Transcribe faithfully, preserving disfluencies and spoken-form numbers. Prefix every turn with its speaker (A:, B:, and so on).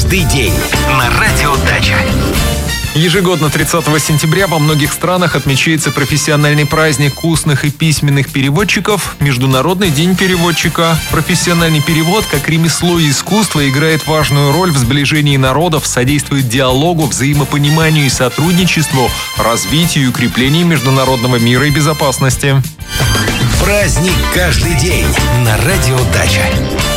A: каждый день» на Радио Дача.
B: Ежегодно тридцатого сентября во многих странах отмечается профессиональный праздник устных и письменных переводчиков – Международный день переводчика. Профессиональный перевод, как ремесло и искусство, играет важную роль в сближении народов, содействует диалогу, взаимопониманию и сотрудничеству, развитию и укреплению международного мира и безопасности.
A: Праздник каждый день на Радио Дача.